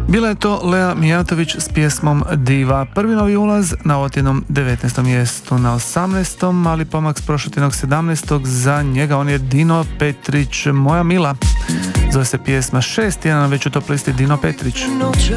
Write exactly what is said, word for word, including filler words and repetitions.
Bila je to Lea Mijatović s pjesmom Diva. Prvi novi ulaz na Otinom devetnaestom mjestu. Na osamnaestom mali pomak s prošlotinog sedamnaestog za njega on je Dino Petrić, Moja mila. Zove se pjesma šest tjedana već u top listi Dino Petrić. Noche